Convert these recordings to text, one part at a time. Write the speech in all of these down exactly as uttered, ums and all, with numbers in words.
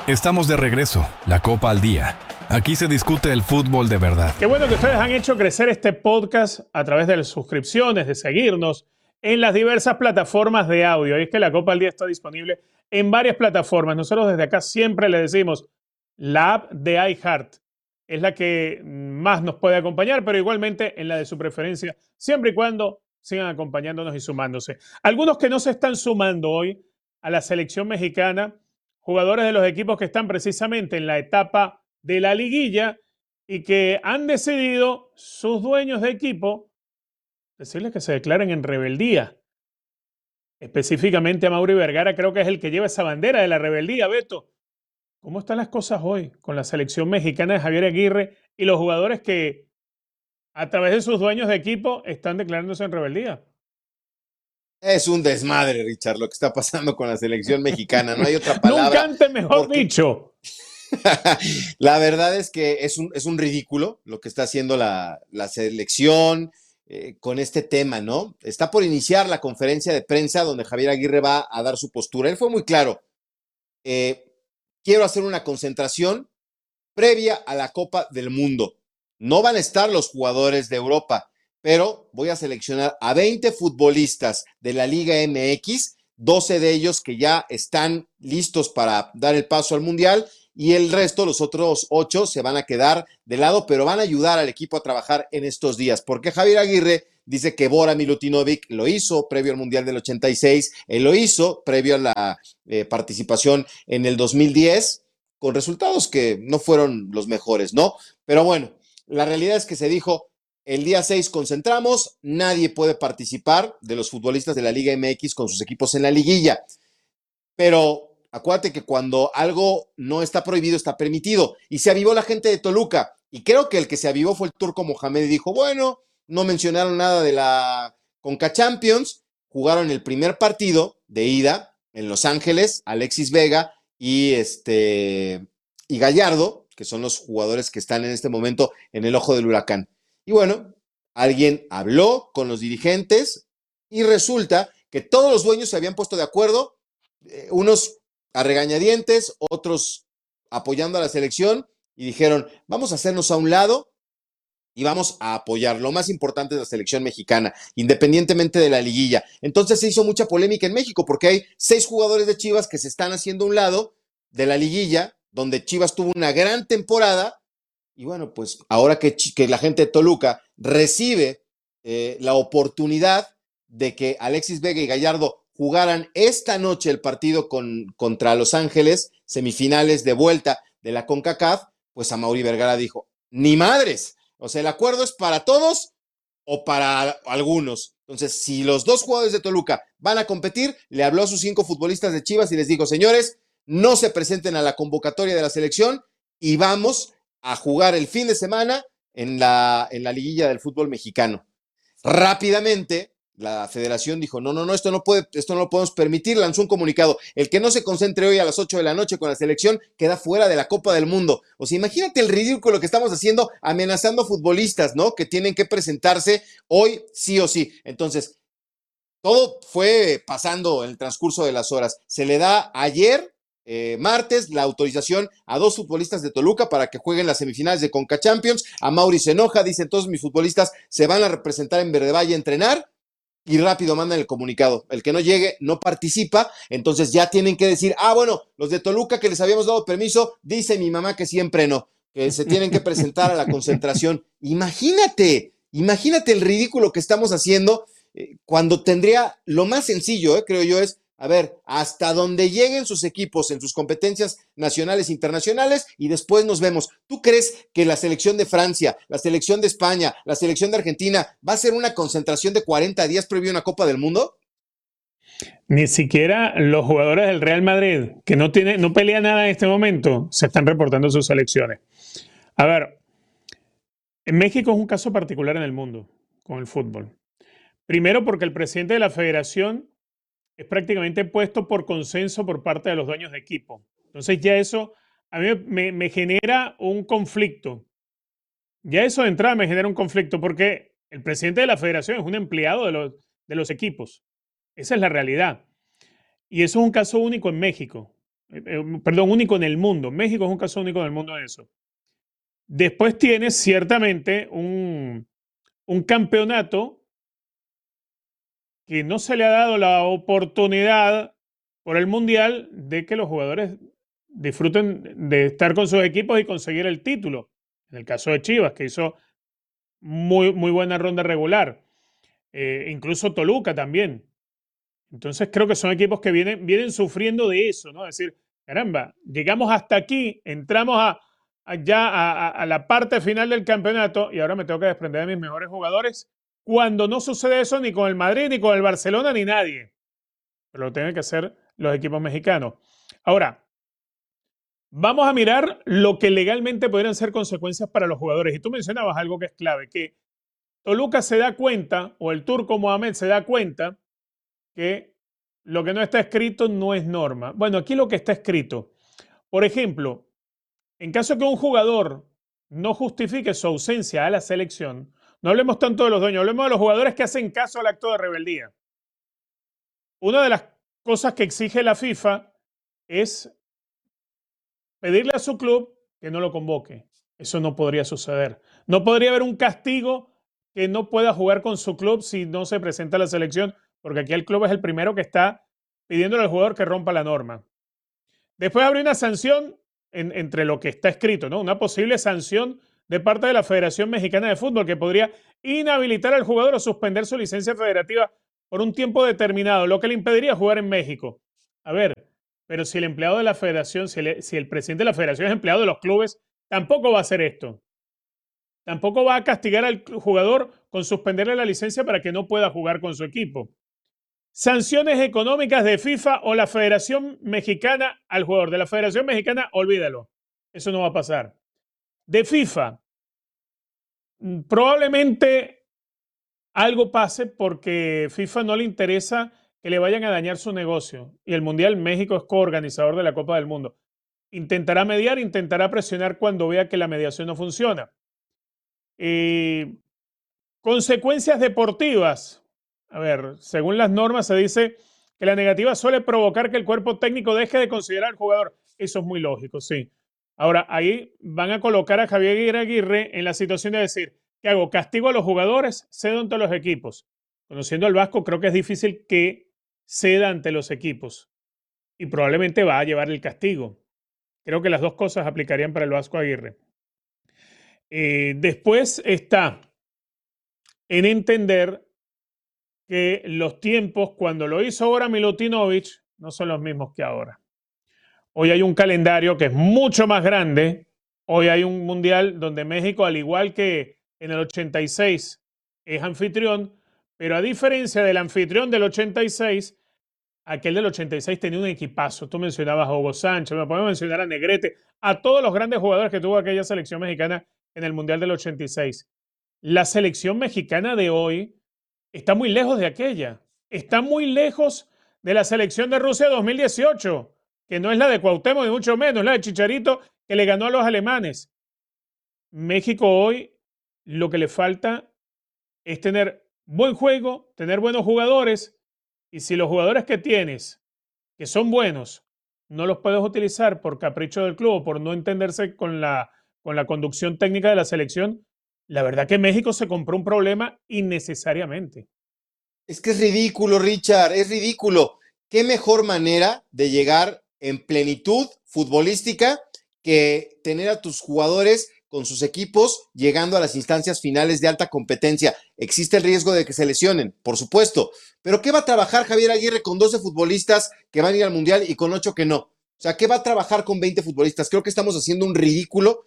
Estamos de regreso, la Copa al Día. Aquí se discute el fútbol de verdad. Qué bueno que ustedes han hecho crecer este podcast a través de las suscripciones, de seguirnos en las diversas plataformas de audio. Y es que la Copa al Día está disponible en varias plataformas. Nosotros desde acá siempre le decimos, la app de iHeart es la que más nos puede acompañar, pero igualmente en la de su preferencia, siempre y cuando sigan acompañándonos y sumándose. Algunos que no se están sumando hoy a la selección mexicana, jugadores de los equipos que están precisamente en la etapa de la liguilla y que han decidido sus dueños de equipo decirles que se declaren en rebeldía. Específicamente a Mauri Vergara, creo que es el que lleva esa bandera de la rebeldía. Beto, ¿cómo están las cosas hoy con la selección mexicana de Javier Aguirre y los jugadores que a través de sus dueños de equipo están declarándose en rebeldía? Es un desmadre, Richard, lo que está pasando con la selección mexicana. No hay otra palabra. Nunca antes mejor porque... dicho. La verdad es que es un, es un ridículo lo que está haciendo la, la selección eh, con este tema, ¿no? Está por iniciar la conferencia de prensa donde Javier Aguirre va a dar su postura. Él fue muy claro. Eh, quiero hacer una concentración previa a la Copa del Mundo. No van a estar los jugadores de Europa, pero voy a seleccionar a veinte futbolistas de la Liga M X, doce de ellos que ya están listos para dar el paso al Mundial, y el resto, los otros ocho, se van a quedar de lado, pero van a ayudar al equipo a trabajar en estos días, porque Javier Aguirre dice que Bora Milutinovic lo hizo previo al Mundial del ochenta y seis, él lo hizo previo a la eh, participación en el dos mil diez, con resultados que no fueron los mejores, ¿no? Pero bueno, la realidad es que se dijo, el día seis concentramos, nadie puede participar de los futbolistas de la Liga M X con sus equipos en la liguilla. Pero acuérdate que cuando algo no está prohibido, está permitido. Y se avivó la gente de Toluca. Y creo que el que se avivó fue el Turco Mohamed y dijo, bueno, no mencionaron nada de la Conca Champions. Jugaron el primer partido de ida en Los Ángeles, Alexis Vega y, este, y Gallardo, que son los jugadores que están en este momento en el ojo del huracán. Y bueno, alguien habló con los dirigentes y resulta que todos los dueños se habían puesto de acuerdo, eh, unos a regañadientes, otros apoyando a la selección, y dijeron, vamos a hacernos a un lado y vamos a apoyar. Lo más importante es la selección mexicana, independientemente de la liguilla. Entonces se hizo mucha polémica en México, porque hay seis jugadores de Chivas que se están haciendo a un lado de la liguilla, donde Chivas tuvo una gran temporada. Y bueno, pues ahora que, que la gente de Toluca recibe eh, la oportunidad de que Alexis Vega y Gallardo jugaran esta noche el partido con, contra Los Ángeles, semifinales de vuelta de la CONCACAF, pues a Mauri Vergara dijo, ni madres, o sea, el acuerdo es para todos o para algunos. Entonces, si los dos jugadores de Toluca van a competir, le habló a sus cinco futbolistas de Chivas y les dijo, señores, no se presenten a la convocatoria de la selección y vamos a jugar el fin de semana en la, en la liguilla del fútbol mexicano. Rápidamente, la federación dijo, no, no, no, esto no puede, esto no lo podemos permitir, lanzó un comunicado, el que no se concentre hoy a las ocho de la noche con la selección queda fuera de la Copa del Mundo. O sea, imagínate el ridículo que estamos haciendo amenazando a futbolistas, ¿no? Que tienen que presentarse hoy sí o sí. Entonces, todo fue pasando en el transcurso de las horas. Se le da ayer, Eh, martes, la autorización a dos futbolistas de Toluca para que jueguen las semifinales de Conca Champions. A Mauri se enoja, dice, todos mis futbolistas se van a representar en Verde Valle a entrenar, y rápido mandan el comunicado. El que no llegue no participa, entonces ya tienen que decir, ah, bueno, los de Toluca que les habíamos dado permiso, dice mi mamá que siempre no, que se tienen que presentar a la concentración. Imagínate, imagínate el ridículo que estamos haciendo eh, cuando tendría, lo más sencillo, eh, creo yo, es a ver, hasta donde lleguen sus equipos en sus competencias nacionales e internacionales y después nos vemos. ¿Tú crees que la selección de Francia, la selección de España, la selección de Argentina va a ser una concentración de cuarenta días previo a una Copa del Mundo? Ni siquiera los jugadores del Real Madrid, que no, tiene, no pelea nada en este momento, se están reportando sus selecciones. A ver, en México es un caso particular en el mundo con el fútbol. Primero porque el presidente de la federación es prácticamente puesto por consenso por parte de los dueños de equipo. Entonces ya eso a mí me, me genera un conflicto. Ya eso de entrada me genera un conflicto porque el presidente de la federación es un empleado de los, de los equipos. Esa es la realidad. Y eso es un caso único en México. eh, perdón, único en el mundo. México es un caso único en el mundo en eso. Después tienes ciertamente un, un campeonato que no se le ha dado la oportunidad por el Mundial de que los jugadores disfruten de estar con sus equipos y conseguir el título. En el caso de Chivas, que hizo muy, muy buena ronda regular. Eh, incluso Toluca también. Entonces creo que son equipos que vienen, vienen sufriendo de eso, ¿no? Es decir, caramba, llegamos hasta aquí, entramos a, a ya a, a, a la parte final del campeonato y ahora me tengo que desprender de mis mejores jugadores cuando no sucede eso ni con el Madrid, ni con el Barcelona, ni nadie. Pero lo tienen que hacer los equipos mexicanos. Ahora, vamos a mirar lo que legalmente podrían ser consecuencias para los jugadores. Y tú mencionabas algo que es clave, que Toluca se da cuenta, o el turco Mohamed se da cuenta, que lo que no está escrito no es norma. Bueno, aquí lo que está escrito. Por ejemplo, en caso que un jugador no justifique su ausencia a la selección, no hablemos tanto de los dueños, hablemos de los jugadores que hacen caso al acto de rebeldía. Una de las cosas que exige la FIFA es pedirle a su club que no lo convoque. Eso no podría suceder. No podría haber un castigo que no pueda jugar con su club si no se presenta a la selección, porque aquí el club es el primero que está pidiéndole al jugador que rompa la norma. Después habría una sanción en, entre lo que está escrito, ¿no? Una posible sanción de parte de la Federación Mexicana de Fútbol que podría inhabilitar al jugador o suspender su licencia federativa por un tiempo determinado, lo que le impediría jugar en México. A ver, pero si el empleado de la federación, si el, si el presidente de la federación es empleado de los clubes, tampoco va a hacer esto. Tampoco va a castigar al jugador con suspenderle la licencia para que no pueda jugar con su equipo. Sanciones económicas de FIFA o la Federación Mexicana al jugador. De la Federación Mexicana, olvídalo. Eso no va a pasar. De FIFA, probablemente algo pase porque FIFA no le interesa que le vayan a dañar su negocio. Y el Mundial, México es coorganizador de la Copa del Mundo. Intentará mediar, intentará presionar cuando vea que la mediación no funciona. Eh, consecuencias deportivas. A ver, según las normas se dice que la negativa suele provocar que el cuerpo técnico deje de considerar al jugador. Eso es muy lógico, sí. Ahora, ahí van a colocar a Javier Aguirre en la situación de decir, ¿qué hago? ¿Castigo a los jugadores? ¿Cedo ante los equipos? Conociendo al Vasco, creo que es difícil que ceda ante los equipos. Y probablemente va a llevar el castigo. Creo que las dos cosas aplicarían para el Vasco Aguirre. Eh, después está en entender que los tiempos, cuando lo hizo ahora Milutinovic, no son los mismos que ahora. Hoy hay un calendario que es mucho más grande. Hoy hay un mundial donde México, al igual que en el ochenta y seis, es anfitrión, pero a diferencia del anfitrión del ochenta y seis, aquel del ochenta y seis tenía un equipazo. Tú mencionabas a Hugo Sánchez, me podemos mencionar a Negrete, a todos los grandes jugadores que tuvo aquella selección mexicana en el mundial del ochenta y seis. La selección mexicana de hoy está muy lejos de aquella. Está muy lejos de la selección de Rusia dos mil dieciocho, que no es la de Cuauhtémoc ni mucho menos, es la de Chicharito que le ganó a los alemanes. México hoy lo que le falta es tener buen juego, tener buenos jugadores, y si los jugadores que tienes, que son buenos, no los puedes utilizar por capricho del club o por no entenderse con la, con la conducción técnica de la selección, la verdad que México se compró un problema innecesariamente. Es que es ridículo, Richard, es ridículo. ¿Qué mejor manera de llegar en plenitud futbolística que tener a tus jugadores con sus equipos llegando a las instancias finales de alta competencia? Existe el riesgo de que se lesionen, por supuesto. Pero ¿qué va a trabajar Javier Aguirre con doce futbolistas que van a ir al Mundial y con ocho que no? O sea, ¿qué va a trabajar con veinte futbolistas? Creo que estamos haciendo un ridículo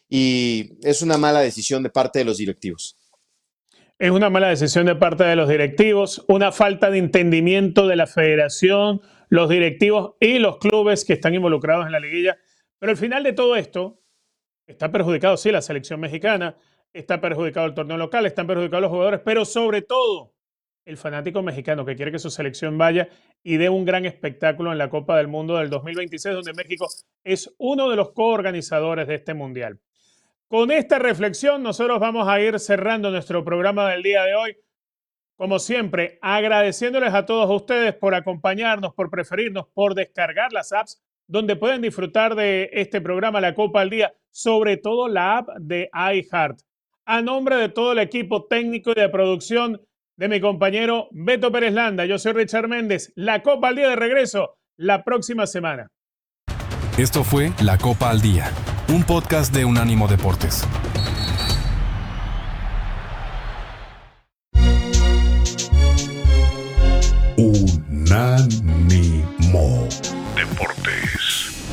y es una mala decisión de parte de los directivos. Es una mala decisión de parte de los directivos, una falta de entendimiento de la federación, los directivos y los clubes que están involucrados en la liguilla. Pero al final de todo esto, está perjudicado, sí, la selección mexicana, está perjudicado el torneo local, están perjudicados los jugadores, pero sobre todo el fanático mexicano que quiere que su selección vaya y dé un gran espectáculo en la Copa del Mundo del dos mil veintiséis, donde México es uno de los coorganizadores de este mundial. Con esta reflexión, nosotros vamos a ir cerrando nuestro programa del día de hoy. Como siempre, agradeciéndoles a todos ustedes por acompañarnos, por preferirnos, por descargar las apps donde pueden disfrutar de este programa La Copa al Día, sobre todo la app de iHeart. A nombre de todo el equipo técnico y de producción de mi compañero Beto Pérez Landa, yo soy Richard Méndez. La Copa al Día de regreso la próxima semana. Esto fue La Copa al Día, un podcast de Unánimo Deportes.